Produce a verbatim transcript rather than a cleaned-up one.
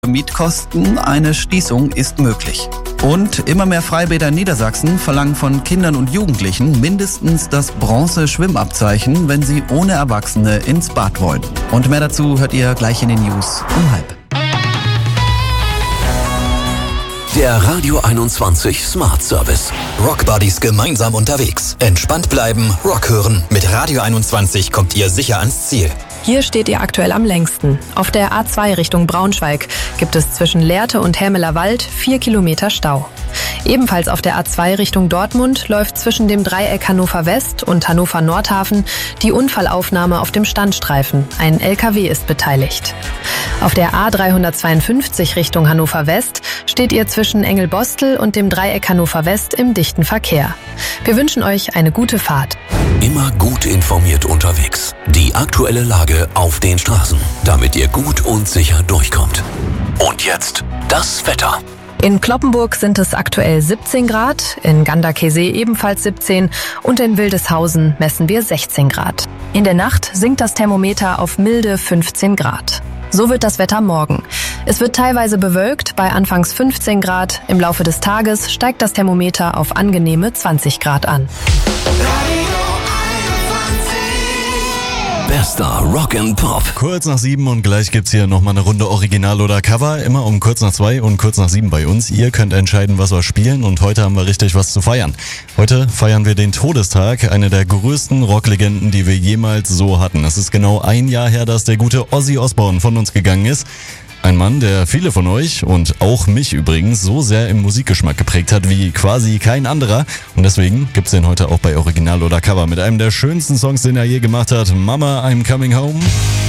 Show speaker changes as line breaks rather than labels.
Mietkosten, eine Schließung ist möglich. Und immer mehr Freibäder in Niedersachsen verlangen von Kindern und Jugendlichen mindestens das Bronze-Schwimmabzeichen, wenn sie ohne Erwachsene ins Bad wollen. Und mehr dazu hört ihr gleich in den News um halb.
Der Radio einundzwanzig Smart Service.
Rock Buddies gemeinsam unterwegs. Entspannt bleiben, Rock hören. Mit Radio einundzwanzig kommt ihr sicher ans Ziel.
Hier steht ihr aktuell am längsten. Auf der A zwei Richtung Braunschweig gibt es zwischen Lehrte und Hermeler Wald vier Kilometer Stau. Ebenfalls auf der A zwei Richtung Dortmund läuft zwischen dem Dreieck Hannover West und Hannover Nordhafen die Unfallaufnahme auf dem Standstreifen. Ein L K W ist beteiligt. Auf der A dreihundertzweiundfünfzig Richtung Hannover West steht ihr zwischen Engelbostel und dem Dreieck Hannover West im dichten Verkehr. Wir wünschen euch eine gute Fahrt.
Immer gut informiert unterwegs. Die aktuelle Lage auf den Straßen, damit ihr gut und sicher durchkommt. Und jetzt das Wetter.
In Cloppenburg sind es aktuell siebzehn Grad, in Ganderkesee ebenfalls siebzehn und in Wildeshausen messen wir sechzehn Grad. In der Nacht sinkt das Thermometer auf milde fünfzehn Grad. So wird das Wetter morgen. Es wird teilweise bewölkt bei anfangs fünfzehn Grad. Im Laufe des Tages steigt das Thermometer auf angenehme zwanzig Grad an.
Bester Rock and Pop.
Kurz nach sieben und gleich gibt's hier nochmal eine Runde Original oder Cover. Immer um kurz nach zwei und kurz nach sieben bei uns. Ihr könnt entscheiden, was wir spielen und heute haben wir richtig was zu feiern. Heute feiern wir den Todestag, eine der größten Rocklegenden, die wir jemals so hatten. Es ist genau ein Jahr her, dass der gute Ozzy Osbourne von uns gegangen ist. Ein Mann, der viele von euch und auch mich übrigens so sehr im Musikgeschmack geprägt hat wie quasi kein anderer. Und deswegen gibt's den heute auch bei Original oder Cover mit einem der schönsten Songs, den er je gemacht hat. Mama, I'm Coming Home.